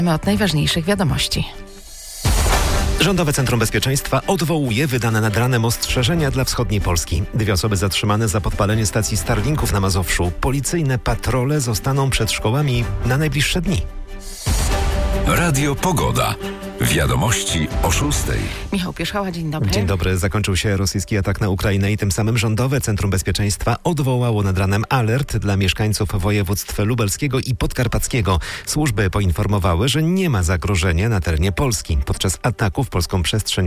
Od najważniejszych wiadomości. Rządowe Centrum Bezpieczeństwa odwołuje wydane nad ranem ostrzeżenia dla wschodniej Polski. 2 osoby zatrzymane za podpalenie stacji Starlinków na Mazowszu. Policyjne patrole zostaną przed szkołami na najbliższe dni. Radio Pogoda. Wiadomości o 6:00. Michał Pierzchała, dzień dobry. Dzień dobry. Zakończył się rosyjski atak na Ukrainę i tym samym Rządowe Centrum Bezpieczeństwa odwołało nad ranem alert dla mieszkańców województw lubelskiego i podkarpackiego. Służby poinformowały, że nie ma zagrożenia na terenie Polski. Podczas ataków polską przestrzeń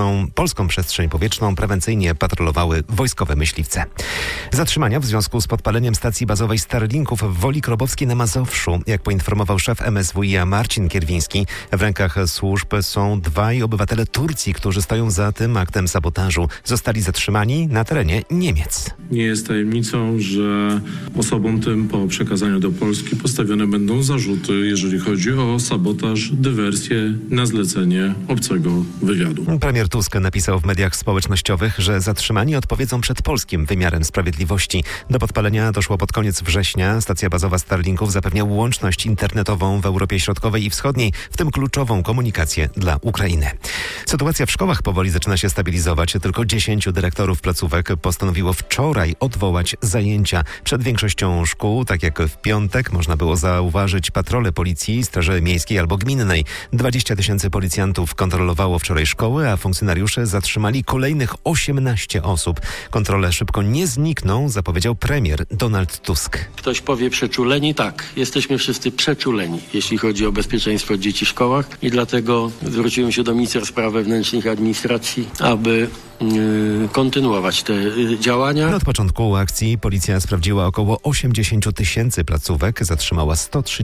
powietrzną prewencyjnie patrolowały wojskowe myśliwce. Zatrzymania w związku z podpaleniem stacji bazowej Starlinków w Woli Krobowskiej na Mazowszu. Jak poinformował szef MSWiA Marcin Kierwiński, w rękach służb są 2 obywatele Turcji, którzy stoją za tym aktem sabotażu. Zostali zatrzymani na terenie Niemiec. Nie jest tajemnicą, że osobom tym po przekazaniu do Polski postawione będą zarzuty, jeżeli chodzi o sabotaż, dywersję na zlecenie obcego wywiadu. Premier Tusk napisał w mediach społecznościowych, że zatrzymani odpowiedzą przed polskim wymiarem sprawiedliwości. Do podpalenia doszło pod koniec września. Stacja bazowa Starlinków zapewnia łączność internetową w Europie Środkowej i Wschodniej, w tym kluczową komunikację dla Ukrainy. Sytuacja w szkołach powoli zaczyna się stabilizować. Tylko 10 dyrektorów placówek postanowiło wczoraj odwołać zajęcia. Przed większością szkół, tak jak w piątek, można było zauważyć patrole policji, straży miejskiej albo gminnej. 20 000 policjantów kontrolowało wczoraj szkoły, a funkcjonariusze zatrzymali kolejnych 18 osób. Kontrole szybko nie znikną, zapowiedział premier Donald Tusk. Ktoś powie przeczuleni? Tak, jesteśmy wszyscy przeczuleni, jeśli chodzi o bezpieczeństwo dzieci w szkołach i dlatego zwróciłem się do ministra spraw wewnętrznych i administracji, aby kontynuować te działania. Od początku akcji policja sprawdziła około 80 000 placówek, zatrzymała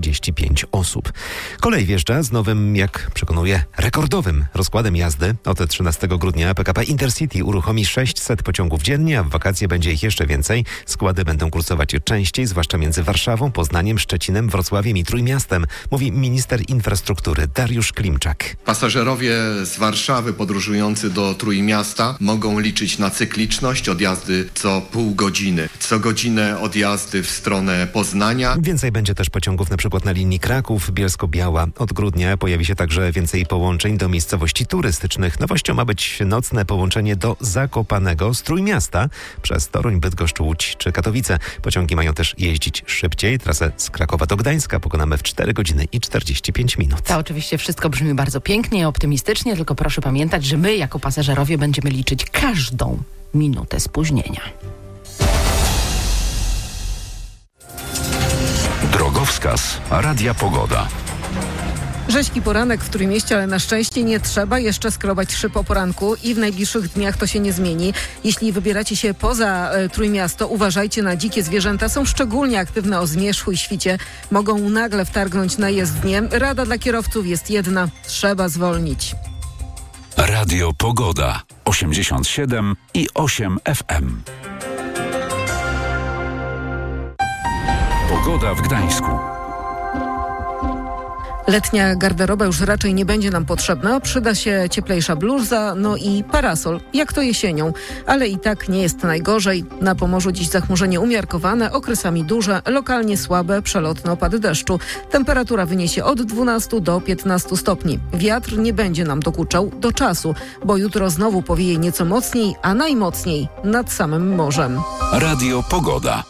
135 osób. Kolej wjeżdża z nowym, jak przekonuje, rekordowym rozkładem jazdy. Od 13 grudnia PKP Intercity uruchomi 600 pociągów dziennie, a w wakacje będzie ich jeszcze więcej. Składy będą kursować częściej, zwłaszcza między Warszawą, Poznaniem, Szczecinem, Wrocławiem i Trójmiastem, mówi minister infrastruktury Dariusz Klimczak. Pasażerowie z Warszawy podróżujący do Trójmiasta mogą liczyć na cykliczność odjazdy co pół godziny. Co godzinę odjazdy w stronę Poznania. Więcej będzie też pociągów np. na linii Kraków-Bielsko-Biała. Od grudnia pojawi się także więcej połączeń do miejscowości turystycznych. Nowością ma być nocne połączenie do Zakopanego z Trójmiasta przez Toruń, Bydgoszcz, Łódź czy Katowice. Pociągi mają też jeździć szybciej. Trasę z Krakowa do Gdańska pokonamy w 4 godziny i 45 minut. To oczywiście wszystko brzmi bardzo pięknie i optymistycznie, tylko proszę pamiętać, że my jako pasażerowie będziemy liczyć każdą minutę spóźnienia. Drogowskaz Radia Pogoda. Rzeźki poranek w Trójmieście, ale na szczęście nie trzeba jeszcze skrobać szyb o poranku i w najbliższych dniach to się nie zmieni. Jeśli wybieracie się poza Trójmiasto, uważajcie na dzikie zwierzęta. Są szczególnie aktywne o zmierzchu i świcie. Mogą nagle wtargnąć na jezdnię. Rada dla kierowców jest jedna. Trzeba zwolnić. Radio Pogoda 87,8 FM. Pogoda w Gdańsku. Letnia garderoba już raczej nie będzie nam potrzebna. Przyda się cieplejsza bluza, no i parasol, jak to jesienią. Ale i tak nie jest najgorzej. Na Pomorzu dziś zachmurzenie umiarkowane, okresami duże, lokalnie słabe, przelotne opady deszczu. Temperatura wyniesie od 12 do 15 stopni. Wiatr nie będzie nam dokuczał do czasu, bo jutro znowu powieje nieco mocniej, a najmocniej nad samym morzem. Radio Pogoda.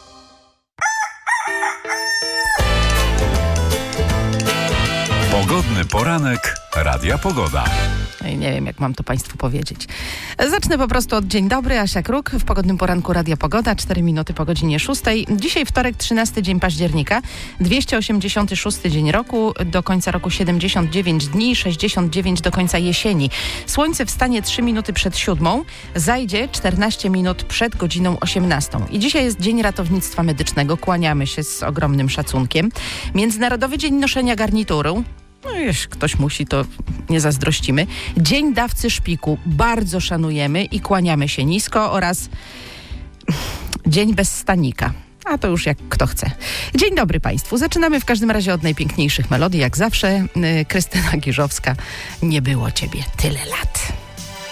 Pogodny poranek Radia Pogoda. Nie wiem, jak mam to Państwu powiedzieć. Zacznę po prostu od dzień dobry. Asia Kruk w pogodnym poranku Radia Pogoda, 4 minuty po godzinie 6. Dzisiaj wtorek, 13 dzień października, 286 dzień roku, do końca roku 79 dni, 69 do końca jesieni. Słońce wstanie 3 minuty przed 7, zajdzie 14 minut przed godziną 18. I dzisiaj jest Dzień Ratownictwa Medycznego. Kłaniamy się z ogromnym szacunkiem. Międzynarodowy Dzień Noszenia Garnituru. No jeśli ktoś musi, to nie zazdrościmy. Dzień Dawcy Szpiku. Bardzo szanujemy i kłaniamy się nisko. Oraz Dzień Bez Stanika. A to już jak kto chce. Dzień dobry Państwu. Zaczynamy w każdym razie od najpiękniejszych melodii. Jak zawsze Krystyna Giżowska. Nie było Ciebie tyle lat.